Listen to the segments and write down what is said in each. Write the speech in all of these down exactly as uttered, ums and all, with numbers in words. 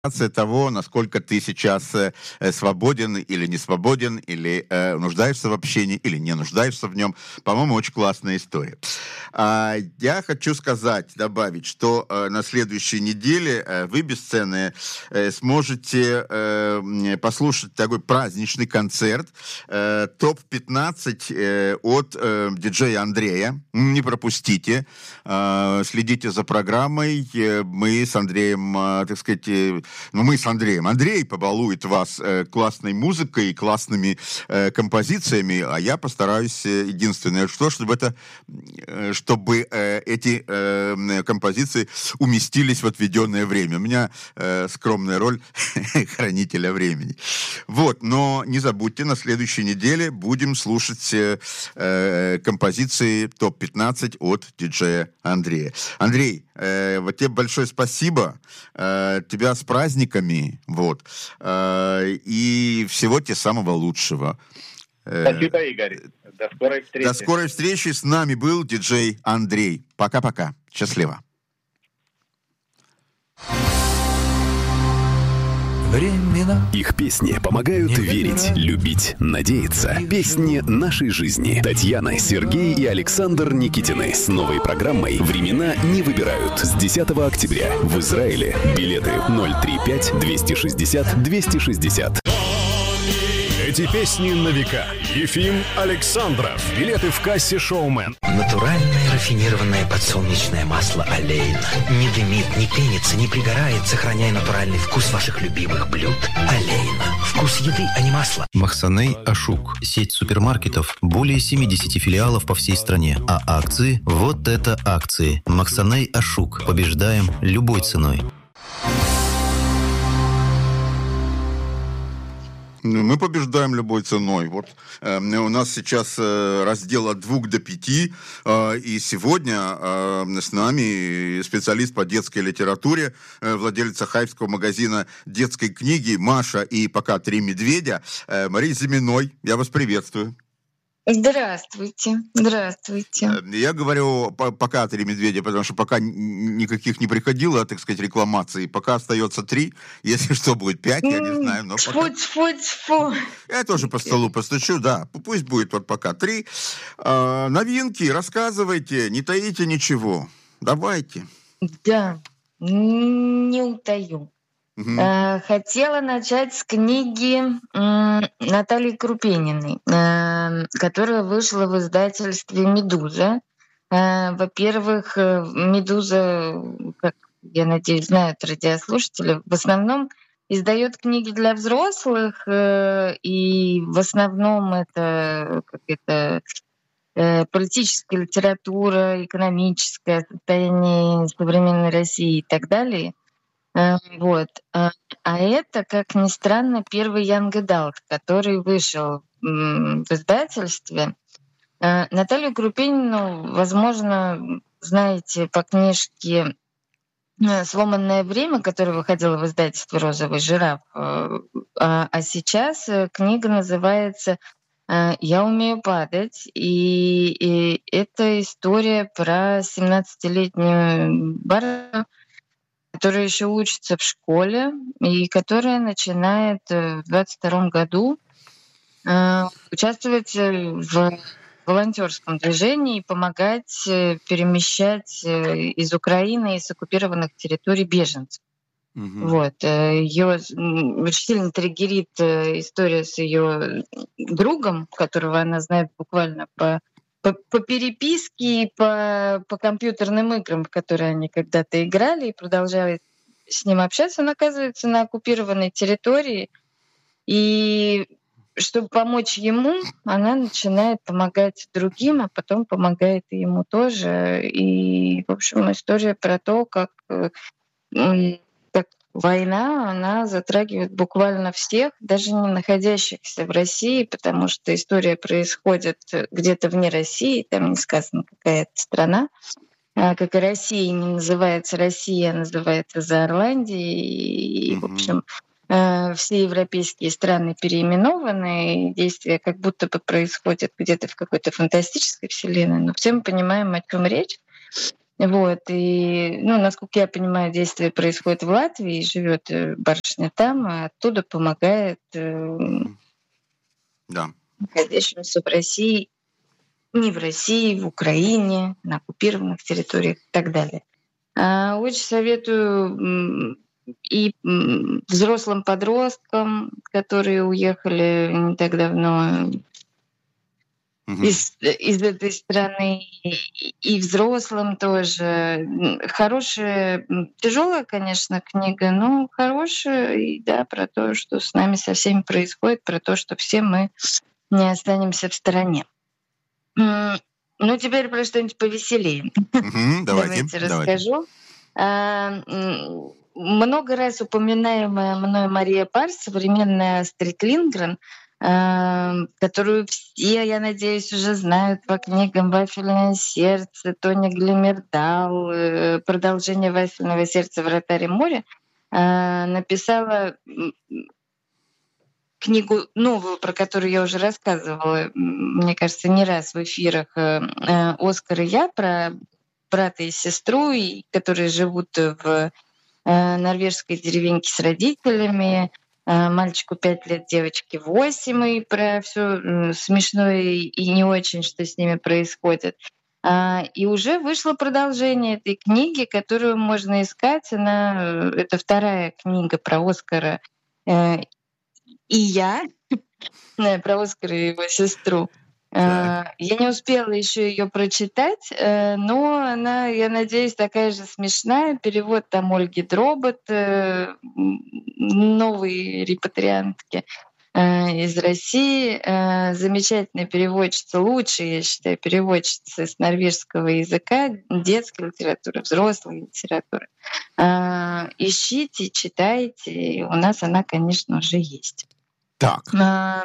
того, насколько ты сейчас э, свободен или не свободен, или э, нуждаешься в общении, или не нуждаешься в нем. По-моему, очень классная история. А, я хочу сказать, добавить, что э, на следующей неделе э, вы, бесценные, э, сможете э, послушать такой праздничный концерт э, топ пятнадцать э, от э, диджея Андрея. Не пропустите. Э, следите за программой. Э, мы с Андреем, э, так сказать, э, ну, мы с Андреем. Андрей побалует вас э, классной музыкой, классными э, композициями, а я постараюсь, э, единственное, что, чтобы это, э, чтобы э, эти э, композиции уместились в отведенное время. У меня э, скромная роль хранителя времени. Вот, но не забудьте, на следующей неделе будем слушать э, э, композиции топ пятнадцать от диджея Андрея. Андрей, э, вот тебе большое спасибо. Э, тебя с праздниками, вот, э, и всего тебе самого лучшего. Спасибо, Игорь. До скорой встречи. До скорой встречи. С нами был диджей Андрей. Пока-пока. Счастливо. Времена. Их песни помогают верить, любить, надеяться. Песни нашей жизни. Татьяна, Сергей и Александр Никитины с новой программой «Времена не выбирают» с десятого октября в Израиле. Билеты ноль три пять двести шестьдесят двести шестьдесят. Эти песни на века. Ефим Александров. Билеты в кассе «Шоумен». Натуральное рафинированное подсолнечное масло «Олейна». Не дымит, не пенится, не пригорает, сохраняя натуральный вкус ваших любимых блюд. «Олейна». Вкус еды, а не масла. Махсаней Ашук. Сеть супермаркетов. Более семидесяти филиалов по всей стране. А акции? Вот это акции. Махсаней Ашук. Побеждаем любой ценой. Мы побеждаем любой ценой. Вот э, у нас сейчас э, раздел от двух до пяти, э, и сегодня э, с нами специалист по детской литературе, э, владелица хайфского магазина детской книги Маша и пока три медведя, э, Мария Зиминой. Я вас приветствую. Здравствуйте, здравствуйте. Я говорю пока три медведя, потому что пока никаких не приходило, так сказать, рекламаций. Пока остается три, если что, будет пять, я не знаю. Но тьфу, пока... тьфу, тьфу. Я тоже по столу постучу, да. Пусть будет вот пока три. А, новинки, рассказывайте, не таите ничего. Давайте. Да, не утаю. Угу. Хотела начать с книги Натальи Крупениной, которая вышла в издательстве «Медуза». Во-первых, «Медуза», как, я надеюсь, знают радиослушатели, в основном издает книги для взрослых, и в основном это какая-то политическая литература, экономическое состояние современной России и так далее. Вот. А это, как ни странно, первый Young Adult, который вышел в издательстве. Наталью Крупенину, возможно, знаете по книжке «Сломанное время», которая выходила в издательстве «Розовый жираф». А сейчас книга называется «Я умею падать». И, и это история про семнадцатилетнюю барышню, которая еще учится в школе и которая начинает в двадцать втором году э, участвовать в волонтерском движении и помогать перемещать из Украины, из оккупированных территорий беженцев. Mm-hmm. Вот. Ее очень сильно триггерит история с ее другом, которого она знает буквально по По, по переписке и по, по компьютерным играм, в которые они когда-то играли, и продолжают с ним общаться. Он оказывается на оккупированной территории. И чтобы помочь ему, она начинает помогать другим, а потом помогает и ему тоже. И, в общем, история про то, как, как война, она затрагивает буквально всех, даже не находящихся в России, потому что история происходит где-то вне России, там не сказано, какая это страна. Как и Россия не называется Россия, а называется Зоорландия. И, в общем, все европейские страны переименованы, и действия как будто бы происходят где-то в какой-то фантастической вселенной. Но все мы понимаем, о чем речь. Вот, и, ну, насколько я понимаю, действие происходит в Латвии, и живет барышня там, а оттуда помогает да. находящимся в России, не в России, в Украине, на оккупированных территориях и так далее. А очень советую и взрослым подросткам, которые уехали не так давно угу. из, из этой страны, и взрослым тоже. Хорошая, тяжелая, конечно, книга, но хорошая, и да, про то, что с нами со всеми происходит, про то, что все мы не останемся в стороне. Ну, теперь про что-нибудь повеселее. Угу, давайте, давайте расскажу. А, много раз упоминаемая мной Мария Парс, современная Астрид Линдгрен, а, которую все, я надеюсь, уже знают по книгам «Вафельное сердце», Тоня Глимердал, продолжение «Вафельного сердца. Вратарь моря», а, написала книгу новую, про которую я уже рассказывала, мне кажется, не раз в эфирах, «Оскар и я», про брата и сестру, которые живут в норвежской деревеньке с родителями. Мальчику пять лет, девочке восемь, и про все смешное и не очень, что с ними происходит. И уже вышло продолжение этой книги, которую можно искать. Она, это вторая книга про Оскара и я, про Оскара и его сестру. Так. Я не успела еще ее прочитать, но она, я надеюсь, такая же смешная. Перевод там Ольги Дробот, новой репатриантки из России. Замечательная переводчица, лучшая, я считаю, переводчица с норвежского языка, детской литературы, взрослой литературы. Ищите, читайте. У нас она, конечно, уже есть. Так. А,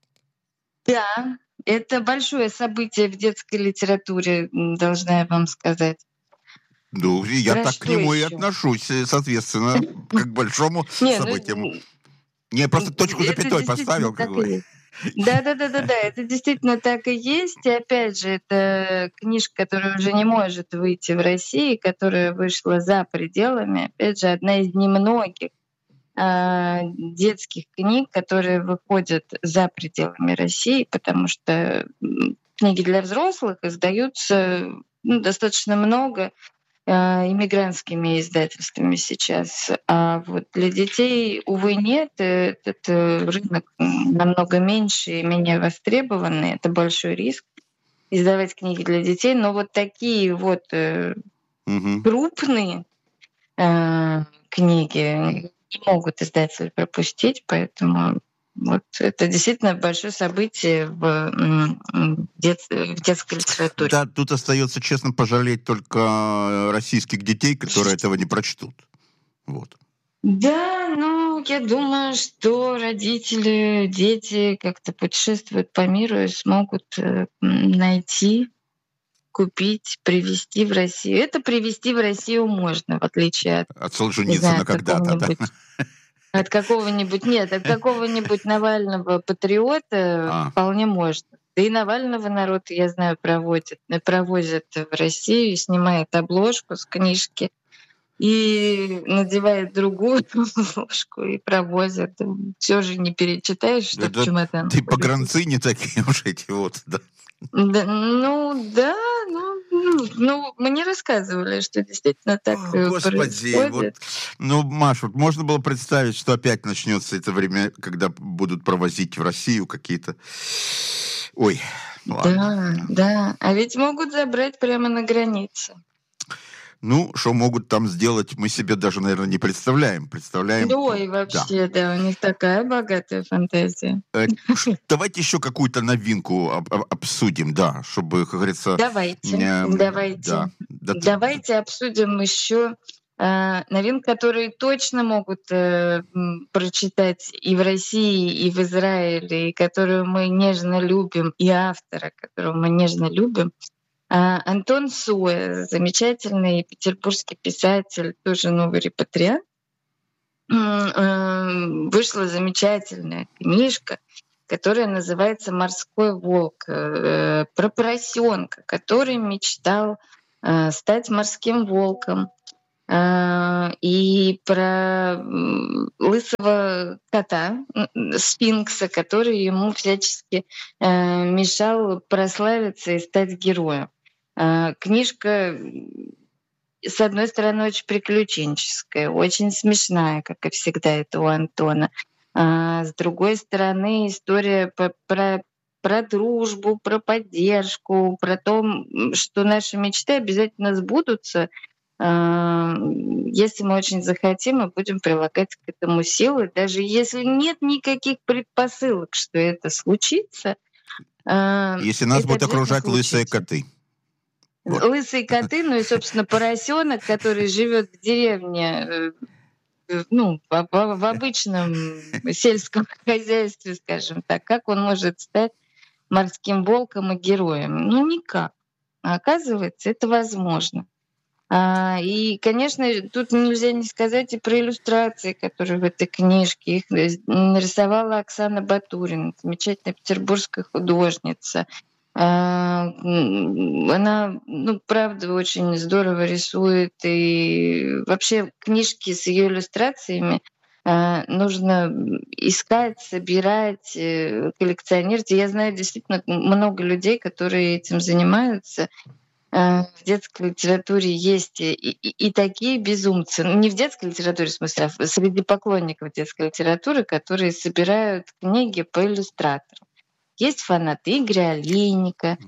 да, это большое событие в детской литературе, должна я вам сказать. Ну, я Про так к нему еще? и отношусь, соответственно, как к большому событию. Не, просто точку запятой поставил, как бы. Да, да, да, да, да, это действительно так и есть. И опять же, это книжка, которая уже не может выйти в России, которая вышла за пределами. Опять же, одна из немногих детских книг, которые выходят за пределами России, потому что книги для взрослых издаются ну, достаточно много иммигрантскими издательствами сейчас. А вот для детей, увы, нет. Этот рынок намного меньше и менее востребованный. Это большой риск издавать книги для детей. Но вот такие вот угу. крупные э, книги не могут издатели пропустить, поэтому вот это действительно большое событие в, дет, в детской литературе. Да, тут остается, честно, пожалеть только российских детей, которые этого не прочтут. Вот. Да, ну, я думаю, что родители, дети как-то путешествуют по миру и смогут найти, купить, привезти в Россию. Это привезти в Россию можно, в отличие от... От Солженицына когда-то, да? От какого-нибудь... Нет, от какого-нибудь Навального патриота а. вполне можно. Да и Навального народ, я знаю, проводит, провозят в Россию, снимает обложку с книжки и надевает другую обложку и провозят. Все же не перечитаешь, что в чемодан. Ты погранцы не такие уж эти вот, да. Да, ну да, ну, ну мне рассказывали, что действительно так О, Господи, происходит. Вот, ну, Маш, вот можно было представить, что опять начнется это время, когда будут провозить в Россию какие-то... Ой, ладно. Да, да, а ведь могут забрать прямо на границе. Ну, что могут там сделать, мы себе даже, наверное, не представляем. Представляем. Да, и вообще, да, да у них такая богатая фантазия. Давайте еще какую-то новинку обсудим, да, чтобы, как говорится... Давайте, э, давайте. Да, да, давайте да. обсудим еще э, новинки, которые точно могут э, прочитать и в России, и в Израиле, и которую мы нежно любим, и автора, которого мы нежно любим. Антон Суэ, замечательный петербургский писатель, тоже новый репатриант. Вышла замечательная книжка, которая называется «Морской волк», про поросенка, который мечтал э, стать морским волком. Э, и про лысого кота, сфинкса, который ему всячески э, мешал прославиться и стать героем. Э, книжка, с одной стороны, очень приключенческая, очень смешная, как и всегда это у Антона. А с другой стороны, история по, про про дружбу, про поддержку, про то, что наши мечты обязательно сбудутся, если мы очень захотим и будем прилагать к этому силы, даже если нет никаких предпосылок, что это случится. Если нас это будут окружать случится. лысые коты. Вот. Лысые коты, ну и, собственно, поросенок, который живет в деревне, ну, в, в обычном сельском хозяйстве, скажем так, как он может стать морским волком и героем? Ну, никак. А оказывается, это возможно. А, и, конечно, тут нельзя не сказать и про иллюстрации, которые в этой книжке. Их нарисовала Оксана Батурина, замечательная петербургская художница. А, она, ну, правда, очень здорово рисует. И вообще книжки с ее иллюстрациями нужно искать, собирать, коллекционировать. И я знаю действительно много людей, которые этим занимаются. В детской литературе есть и, и, и такие безумцы. Ну, не в детской литературе, в смысле, а среди поклонников детской литературы, которые собирают книги по иллюстраторам. Есть фанаты Игоря Олейника,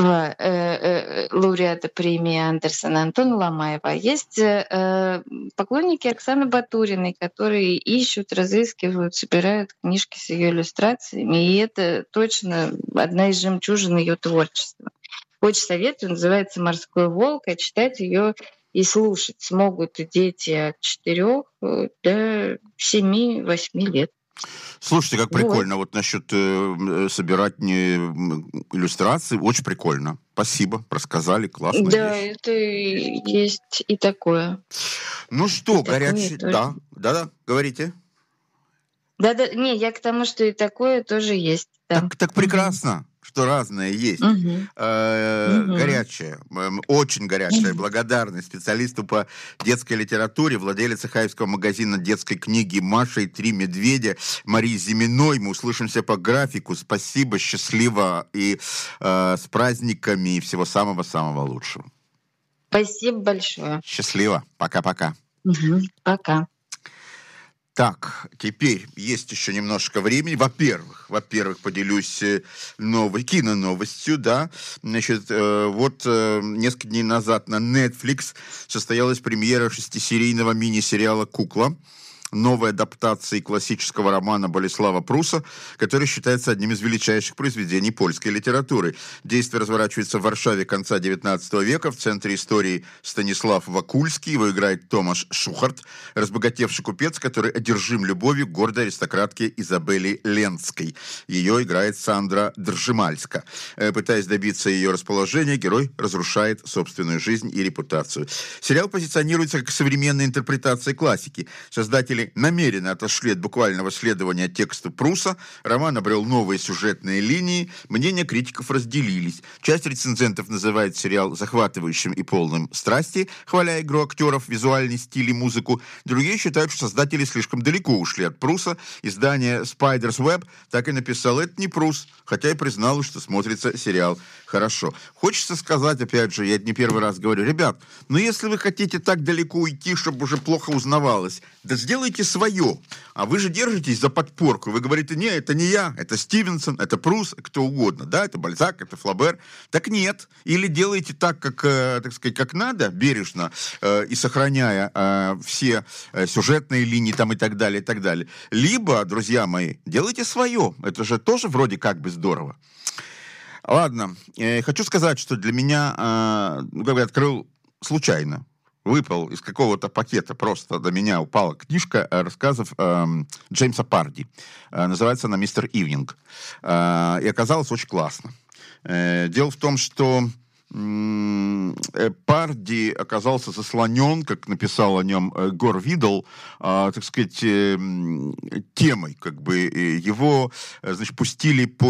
лауреата премии Андерсона, Антона Ломаева. Есть поклонники Оксаны Батуриной, которые ищут, разыскивают, собирают книжки с ее иллюстрациями. И это точно одна из жемчужин ее творчества. Очень советую, называется «Морской волк», а читать ее и слушать смогут дети от четырёх до семи-восьми лет. Слушайте, как прикольно. Вот, вот насчет э, собирать не, иллюстрации. Очень прикольно. Спасибо, рассказали. Классно. Да, вещь. Это есть и такое. Ну что, горячий... Да, да-да, говорите. Да-да, не, я к тому, что и такое тоже есть. Да. Так, так прекрасно. Что разное есть. Uh-huh. Э, uh-huh. Горячая, очень горячая uh-huh. благодарность специалисту по детской литературе, владелице хаевского магазина детской книги «Маша и три медведя» Марии Зиминой. Мы услышимся по графику. Спасибо, счастливо и э, с праздниками и всего самого-самого лучшего. Спасибо большое. Счастливо. Пока-пока. Uh-huh. Пока. Так, теперь есть еще немножко времени. Во-первых, во-первых, поделюсь новой киноновостью, да. Значит, э, вот э, несколько дней назад на Netflix состоялась премьера шестисерийного мини-сериала «Кукла». Новой адаптации классического романа Болеслава Пруса, который считается одним из величайших произведений польской литературы. Действие разворачивается в Варшаве конца девятнадцатого века. В центре истории Станислав Вакульский. Его играет Томаш Шухарт, разбогатевший купец, который одержим любовью к гордой аристократке Изабели Ленской. Ее играет Сандра Држемальска. Пытаясь добиться ее расположения, герой разрушает собственную жизнь и репутацию. Сериал позиционируется как современная интерпретация классики. Создатели намеренно отошли от буквального следования тексту Пруса. Роман обрел новые сюжетные линии. Мнения критиков разделились. Часть рецензентов называет сериал захватывающим и полным страсти, хваля игру актеров, визуальный стиль и музыку. Другие считают, что создатели слишком далеко ушли от Пруса. Издание Spider's Web так и написало: это не Прус, хотя и признало, что смотрится сериал хорошо. Хочется сказать, опять же, я это не первый раз говорю, ребят, ну если вы хотите так далеко уйти, чтобы уже плохо узнавалось, да сделайте свое. А вы же держитесь за подпорку. Вы говорите: не, это не я, это Стивенсон, это Прус, кто угодно. Да, это Бальзак, это Флабер. Так нет. Или делайте так, как, э, так сказать, как надо, бережно, э, и сохраняя э, все э, сюжетные линии там и так далее, и так далее. Либо, друзья мои, делайте свое. Это же тоже вроде как бы здорово. Ладно. Э, хочу сказать, что для меня, э, ну, как бы открыл случайно, выпал из какого-то пакета, просто до меня упала книжка рассказов э, Джеймса Парди. Э, называется она «Мистер Ивнинг». Э, и оказалось очень классно. Э, дело в том, что Парди оказался заслонен, как написал о нем Гор Видл, так сказать, темой, как бы его, значит, пустили по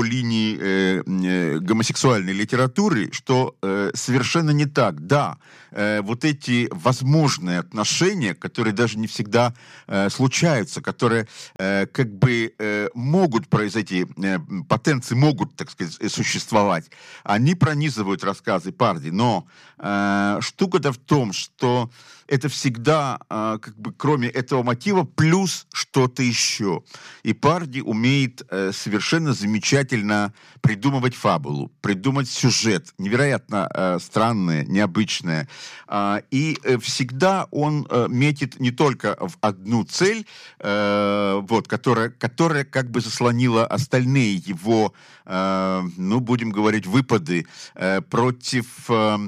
линии гомосексуальной литературы, что совершенно не так. Да, вот эти возможные отношения, которые даже не всегда случаются, которые как бы могут произойти, потенции могут, так сказать, существовать, они пронизывают рассказы Парди, но э, штука-то в том, что это всегда, э, как бы, кроме этого мотива, плюс что-то еще. И Парди умеет э, совершенно замечательно придумывать фабулу, придумать сюжет, невероятно э, странное, необычное. Э, и э, всегда он э, метит не только в одну цель, э, вот, которая, которая как бы заслонила остальные его, э, ну, будем говорить, выпады э, против э,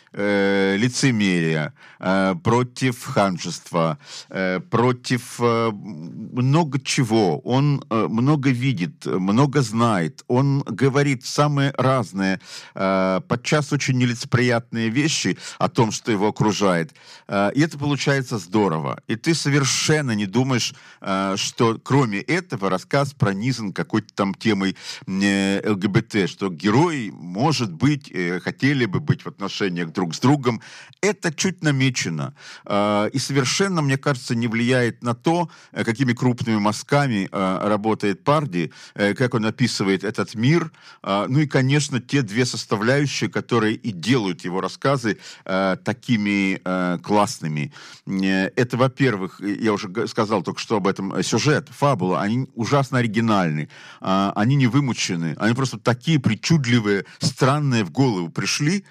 э, лицемерия, э, против ханжества, э, против э, много чего. Он э, много видит, много знает. Он говорит самые разные, э, подчас очень нелицеприятные вещи о том, что его окружает. Э, и это получается здорово. И ты совершенно не думаешь, э, что кроме этого рассказ пронизан какой-то там темой э, ЛГБТ, что герои, может быть, э, хотели бы быть в отношениях друг с другом. Это чуть намечено. Э, и совершенно, мне кажется, не влияет на то, э, какими крупными мазками э, работает Парди, э, как он описывает этот мир. Э, ну и, конечно, те две составляющие, которые и делают его рассказы э, такими э, классными. Э, это, во-первых, я уже сказал только что об этом, сюжет, фабула, они ужасно оригинальны, э, они не вымучены, они просто такие причудливые, странные в голову пришли,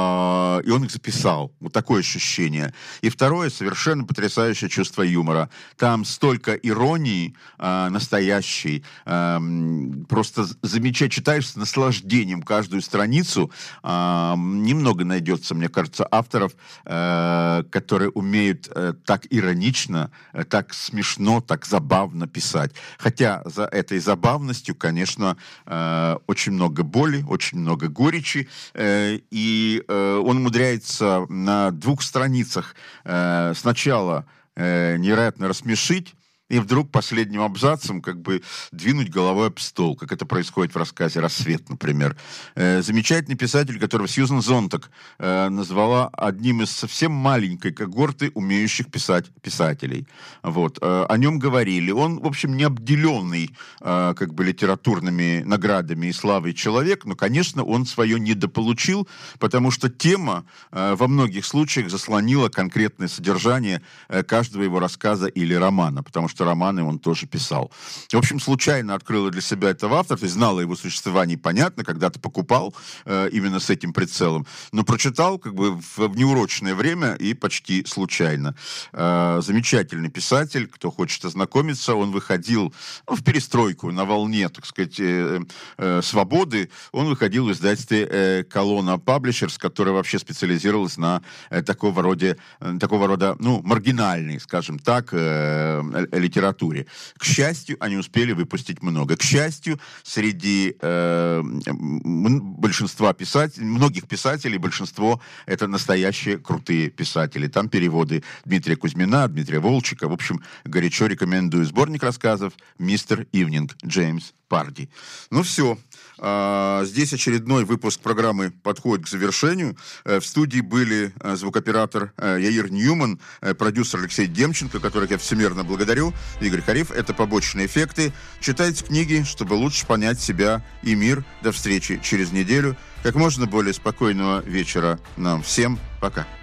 э, и он их записал. Вот такое ощущение. И второе, совершенно потрясающее чувство юмора. Там столько иронии э, настоящей, э, просто замечать, читаешь с наслаждением каждую страницу. Э, немного найдется, мне кажется, авторов, э, которые умеют э, так иронично, э, так смешно, так забавно писать. Хотя за этой забавностью, конечно, э, очень много боли, очень много горечи, э, и э, он умудряется на двух страницах э, сначала э, невероятно рассмешить, и вдруг последним абзацем как бы двинуть головой об стол, как это происходит в рассказе «Рассвет», например. Э, замечательный писатель, которого Сьюзан Зонтак э, назвала одним из совсем маленькой когорты умеющих писать писателей. Вот. Э, о нем говорили. Он, в общем, не обделенный э, как бы литературными наградами и славой человек, но, конечно, он свое недополучил, потому что тема э, во многих случаях заслонила конкретное содержание э, каждого его рассказа или романа, потому что романы он тоже писал. В общем, случайно открыла для себя этого автора, то есть знала о его существовании, понятно, когда-то покупал э, именно с этим прицелом, но прочитал как бы в, в неурочное время и почти случайно. Э, замечательный писатель, кто хочет ознакомиться, он выходил ну, в перестройку, на волне, так сказать, э, э, свободы, он выходил в издательстве э, Колонна Паблишерс, которая вообще специализировалась на э, такого, рода, э, такого рода, ну, маргинальной, скажем так, э, литературе. К счастью, они успели выпустить много. К счастью, среди э, большинства писателей, многих писателей, большинство это настоящие крутые писатели. Там переводы Дмитрия Кузьмина, Дмитрия Волчика. В общем, горячо рекомендую сборник рассказов «Мистер Ивнинг», Джеймс Парди. Ну все. А, здесь очередной выпуск программы подходит к завершению. В студии были звукооператор Яир Ньюман, продюсер Алексей Демченко, которых я всемерно благодарю, Игорь Хариф. Это «Побочные эффекты». Читайте книги, чтобы лучше понять себя и мир. До встречи через неделю. Как можно более спокойного вечера нам всем. Пока.